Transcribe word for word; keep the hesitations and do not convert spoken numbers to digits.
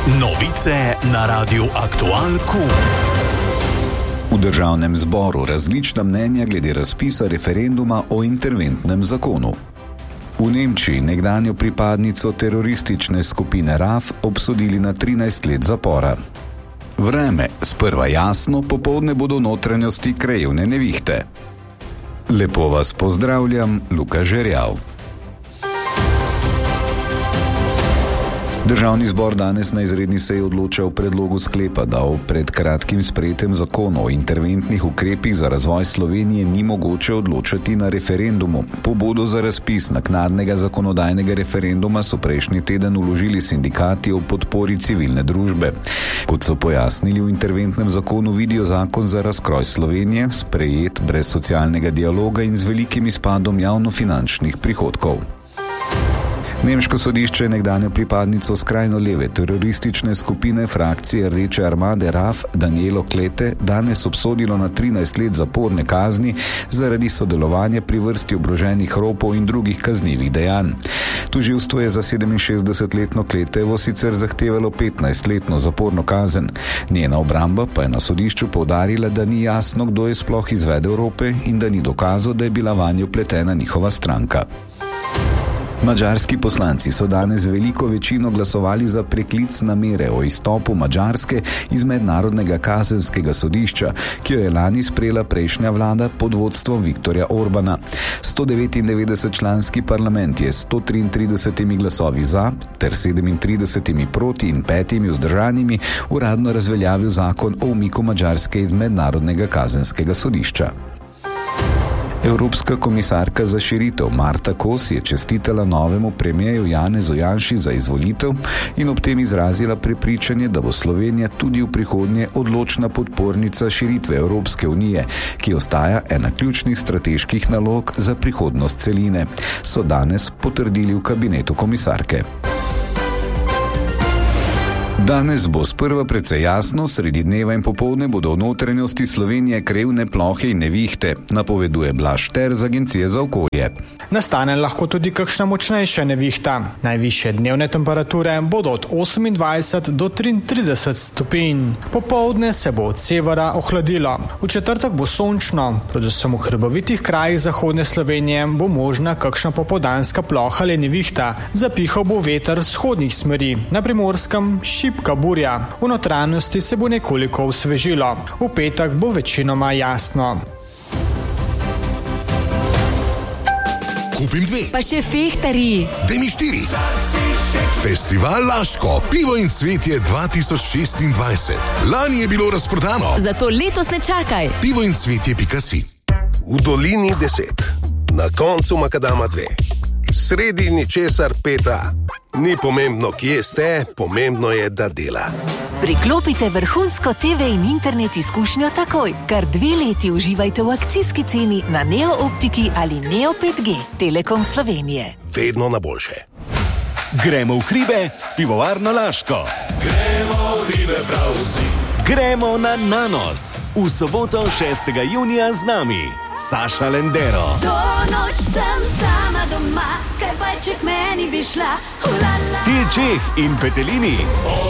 Novice na Radiu Aktual Q. V državnem zboru različna mnenja glede razpisa referenduma o interventnem zakonu. V Nemčiji nekdanjo pripadnico teroristične skupine R A F obsodili na trinajst let zapora. Vreme, sprva jasno, popoldne bodo v notranjosti krajevne nevihte. Lepo vas pozdravljam, Luka Žerjav. Državni zbor danes na izredni seji odloča o predlogu sklepa, da o pred kratkim sprejetem zakonu o interventnih ukrepih za razvoj Slovenije ni mogoče odločati na referendumu. Pobudo za razpis naknadnega zakonodajnega referenduma so prejšnji teden vložili sindikati o podpori civilne družbe. Kot so pojasnili, v interventnem zakonu vidijo zakon za razkroj Slovenije, sprejet brez socialnega dialoga in z velikim izpadom javnofinančnih prihodkov. Nemško sodišče je nekdanjo pripadnico skrajno leve teroristične skupine frakcije Rdeče armade R A F Danijelo Klete danes obsodilo na trinajst let zaporne kazni zaradi sodelovanja pri vrsti oboroženih ropov in drugih kaznivih dejanj. Tožilstvo je za sedeminšestdesetletno Kletevo sicer zahtevalo petnajstletno zaporno kazen. Njena obramba pa je na sodišču poudarila, da ni jasno, kdo je sploh izvedel rope in da ni dokazal, da je bila vanjo vpletena njihova stranka. Madžarski poslanci so danes z veliko večino glasovali za preklic namere o izstopu Madžarske iz mednarodnega kazenskega sodišča, ki jo je lani sprejela prejšnja vlada pod vodstvom Viktorja Orbana. sto devetindevetdeset članski parlament je s sto triintridesetimi glasovi za ter sedemintridesetimi proti in petimi vzdržanimi uradno razveljavil zakon o umiku Madžarske iz mednarodnega kazenskega sodišča. Evropska komisarka za širitev Marta Kos je čestitala novemu premierju Janezu Janši za izvolitev in ob tem izrazila prepričanje, da bo Slovenija tudi v prihodnje odločna podpornica širitve Evropske unije, ki ostaja ena ključnih strateških nalog za prihodnost celine, so danes potrdili v kabinetu komisarke. Danes bo sprva precej jasno, sredi dneva in popoldne bodo v notranjosti Slovenije krajevne plohe in nevihte, napoveduje Blaž Šter z Agencije za okolje. Nastane lahko tudi kakšna močnejša nevihta. Najvišje dnevne temperature bodo od osemindvajset do triintrideset stopinj. Popoldne se bo od severa ohladilo. V četrtek bo sončno, predvsem v hribovitih krajih zahodne Slovenije bo možna kakšna popoldanska ploha ali nevihta. Zapihal bo veter vzhodnih smeri, na Primorskem šibka burja. V notranjosti se bo nekoliko osvežilo. V petek bo večinoma jasno. Kupim dve. Pa še fehtari. Daj mi štiri. Festival Laško, pivo in cvetje dva tisoč šestindvajset. Lani je bilo razprodano. Zato letos ne čakaj. pivo in cvetje pika si. V dolini deset. Na koncu makadama dve. Sredi ničesar peta. Ni pomembno, kje ste, pomembno je, da dela. Priklopite vrhunsko te ve in internet izkušnjo takoj. Kar dve leti uživajte v akcijski ceni na Neo Optiki ali Neo pet G. Telekom Slovenije. Vedno na boljše. Gremo v hribe s pivovarno Laško. Gremo v hribe prav vsi. Gremo na Nanos. V soboto šestega junija z nami Saša Lendero. To noč sem sama doma, kaj pa če k meni bi šla. Til Čeh in Petelini.